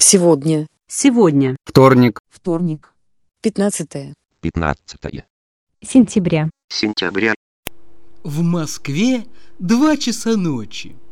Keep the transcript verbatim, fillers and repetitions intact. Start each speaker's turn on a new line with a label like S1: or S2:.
S1: Сегодня.
S2: Сегодня.
S3: Вторник.
S1: Вторник. Пятнадцатое.
S4: пятнадцатое
S2: Сентября.
S4: сентября.
S5: В Москве два часа ночи.